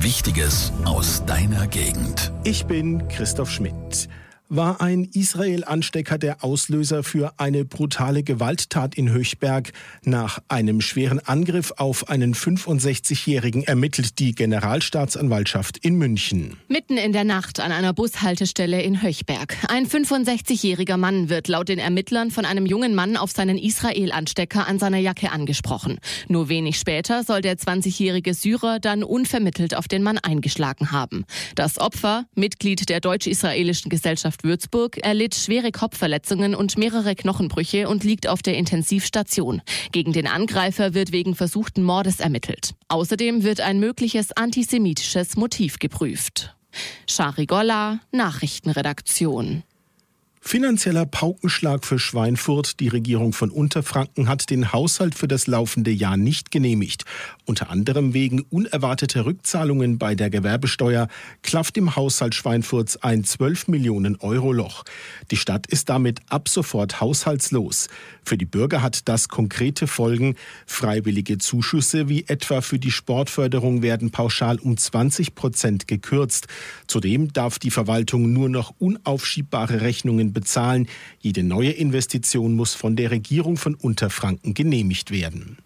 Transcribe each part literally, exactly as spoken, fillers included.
Wichtiges aus deiner Gegend. Ich bin Christoph Schmidt. War ein Israel-Anstecker der Auslöser für eine brutale Gewalttat in Höchberg? Nach einem schweren Angriff auf einen fünfundsechzigjährigen ermittelt die Generalstaatsanwaltschaft in München. Mitten in der Nacht an einer Bushaltestelle in Höchberg. Ein fünfundsechzigjähriger Mann wird laut den Ermittlern von einem jungen Mann auf seinen Israel-Anstecker an seiner Jacke angesprochen. Nur wenig später soll der zwanzigjährige Syrer dann unvermittelt auf den Mann eingeschlagen haben. Das Opfer, Mitglied der deutsch-israelischen Gesellschaft Würzburg, erlitt schwere Kopfverletzungen und mehrere Knochenbrüche und liegt auf der Intensivstation. Gegen den Angreifer wird wegen versuchten Mordes ermittelt. Außerdem wird ein mögliches antisemitisches Motiv geprüft. Shari Golla, Nachrichtenredaktion. Finanzieller Paukenschlag für Schweinfurt. Die Regierung von Unterfranken hat den Haushalt für das laufende Jahr nicht genehmigt. Unter anderem wegen unerwarteter Rückzahlungen bei der Gewerbesteuer klafft im Haushalt Schweinfurts ein zwölf Millionen Euro Loch. Die Stadt ist damit ab sofort haushaltslos. Für die Bürger hat das konkrete Folgen. Freiwillige Zuschüsse wie etwa für die Sportförderung werden pauschal um zwanzig Prozent gekürzt. Zudem darf die Verwaltung nur noch unaufschiebbare Rechnungen bezahlen. Jede neue Investition muss von der Regierung von Unterfranken genehmigt werden.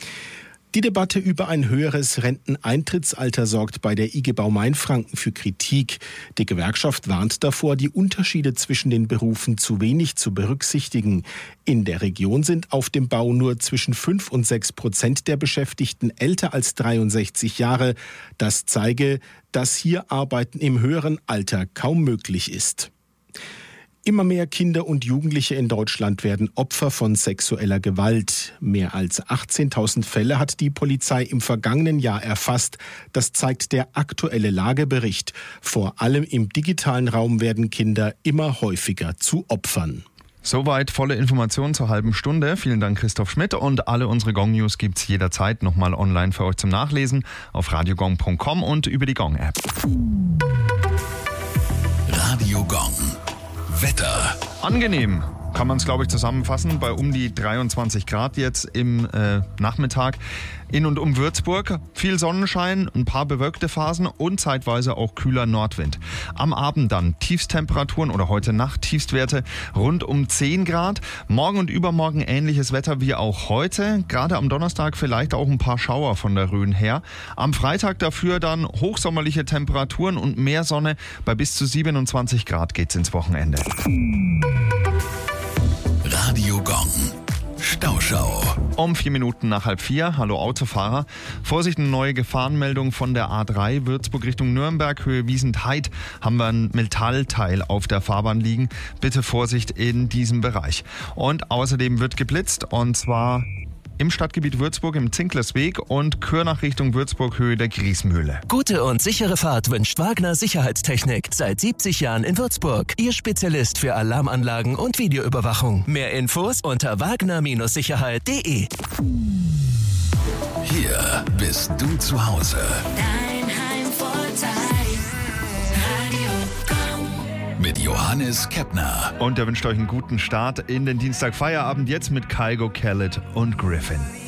Die Debatte über ein höheres Renteneintrittsalter sorgt bei der I G Bau Mainfranken für Kritik. Die Gewerkschaft warnt davor, die Unterschiede zwischen den Berufen zu wenig zu berücksichtigen. In der Region sind auf dem Bau nur zwischen fünf und sechs Prozent der Beschäftigten älter als dreiundsechzig Jahre. Das zeige, dass hier Arbeiten im höheren Alter kaum möglich ist. Immer mehr Kinder und Jugendliche in Deutschland werden Opfer von sexueller Gewalt. Mehr als achtzehntausend Fälle hat die Polizei im vergangenen Jahr erfasst. Das zeigt der aktuelle Lagebericht. Vor allem im digitalen Raum werden Kinder immer häufiger zu Opfern. Soweit volle Informationen zur halben Stunde. Vielen Dank, Christoph Schmidt. Und alle unsere Gong News gibt's jederzeit nochmal online für euch zum Nachlesen auf radiogong punkt com und über die Gong App. Radio Gong. Wetter. Angenehm, kann man es glaube ich zusammenfassen, bei um die dreiundzwanzig Grad jetzt im äh, Nachmittag. In und um Würzburg viel Sonnenschein, ein paar bewölkte Phasen und zeitweise auch kühler Nordwind. Am Abend dann Tiefstemperaturen oder heute Nacht Tiefstwerte rund um zehn Grad. Morgen und übermorgen ähnliches Wetter wie auch heute. Gerade am Donnerstag vielleicht auch ein paar Schauer von der Rhön her. Am Freitag dafür dann hochsommerliche Temperaturen und mehr Sonne. Bei bis zu siebenundzwanzig Grad geht's ins Wochenende. Radio Gong. Stauschau. Um vier Minuten nach halb vier. Hallo Autofahrer. Vorsicht, eine neue Gefahrenmeldung von der A drei Würzburg Richtung Nürnberg, Höhe Wiesentheit. Haben wir ein Metallteil auf der Fahrbahn liegen. Bitte Vorsicht in diesem Bereich. Und außerdem wird geblitzt und zwar im Stadtgebiet Würzburg im Zinklersweg und Kürnach Richtung Würzburg Höhe der Griesmühle. Gute und sichere Fahrt wünscht Wagner Sicherheitstechnik. Seit siebzig Jahren in Würzburg. Ihr Spezialist für Alarmanlagen und Videoüberwachung. Mehr Infos unter wagner Sicherheit punkt de. Hier bist du zu Hause. Dein Heimvorteil. Radio Gong. Mit Johannes Keppner. Und er wünscht euch einen guten Start in den Dienstag Feierabend jetzt mit Kygo, Khaled und Griffin.